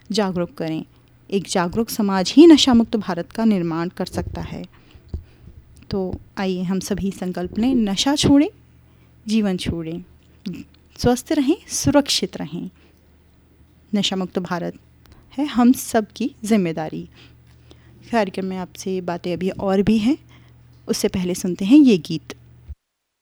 जागरूक करें। एक जागरूक समाज ही नशा मुक्त भारत का निर्माण कर सकता है। तो आइए हम सभी संकल्प लें, नशा छोड़ें, जीवन छोड़ें, स्वस्थ रहें, सुरक्षित रहें। नशा मुक्त भारत है हम सब की जिम्मेदारी। कार्यक्रम में आपसे बातें अभी और भी हैं, उससे पहले सुनते हैं ये गीत।